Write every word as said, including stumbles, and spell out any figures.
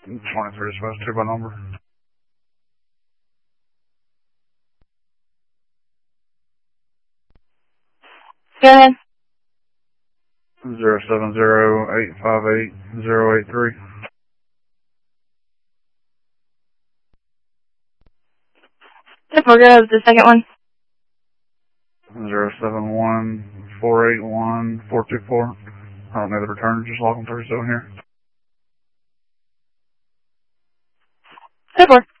twenty-three dispatch two by number. Go ahead. Zero seven zero eight five eight zero eight three. We'll go to the second one. Zero seven one four eight one four two four. I don't know the return, just log them through so here. Go for it.